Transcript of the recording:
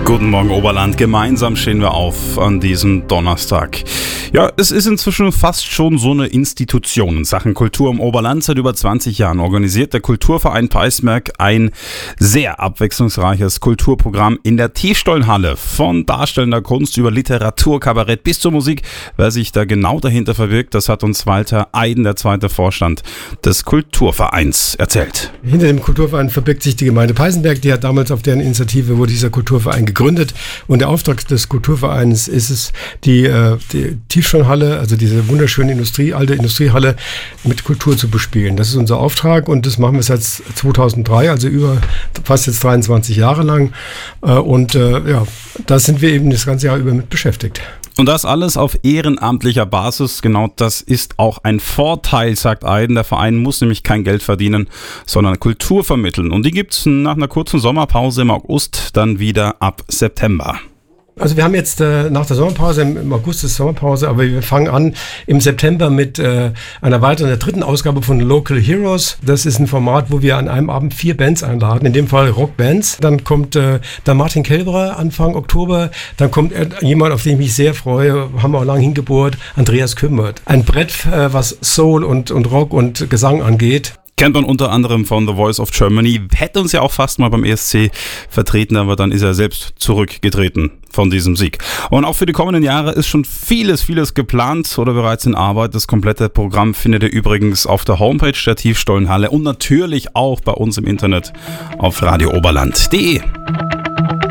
Guten Morgen Oberland, gemeinsam stehen wir auf an diesem Donnerstag. Ja, es ist inzwischen fast schon so eine Institution in Sachen Kultur im Oberland. Seit über 20 Jahren organisiert der Kulturverein Peißmerk ein sehr abwechslungsreiches Kulturprogramm in der Tiefstollenhalle. Von darstellender Kunst über Literatur, Kabarett bis zur Musik. Wer sich da genau dahinter verbirgt, das hat uns Walter Eiden, der zweite Vorstand des Kulturvereins, erzählt. Hinter dem Kulturverein verbirgt sich die Gemeinde Peißenberg. Die hat damals auf deren Initiative wurde dieser Kulturverein gegründet. Und der Auftrag des Kulturvereins ist es, die Tiefstollenhalle, also diese wunderschöne alte Industriehalle, mit Kultur zu bespielen. Das ist unser Auftrag und das machen wir seit 2003, also über fast jetzt 23 Jahre lang. Da sind wir eben das ganze Jahr über mit beschäftigt. Und das alles auf ehrenamtlicher Basis. Genau das ist auch ein Vorteil, sagt Eiden. Der Verein muss nämlich kein Geld verdienen, sondern Kultur vermitteln. Und die gibt's nach einer kurzen Sommerpause im August dann wieder ab September. Also wir haben jetzt nach der Sommerpause, im August ist Sommerpause, aber wir fangen an im September mit einer weiteren, der dritten Ausgabe von Local Heroes. Das ist ein Format, wo wir an einem Abend 4 Bands einladen, in dem Fall Rockbands. Dann kommt der Martin Kelberer Anfang Oktober. Dann kommt jemand, auf den ich mich sehr freue, haben wir auch lange hingebohrt, Andreas Kümmert. Ein Brett, was Soul und Rock und Gesang angeht. Kennt man unter anderem von The Voice of Germany, hätte uns ja auch fast mal beim ESC vertreten, aber dann ist er selbst zurückgetreten von diesem Sieg. Und auch für die kommenden Jahre ist schon vieles geplant oder bereits in Arbeit. Das komplette Programm findet ihr übrigens auf der Homepage der Tiefstollenhalle und natürlich auch bei uns im Internet auf radiooberland.de.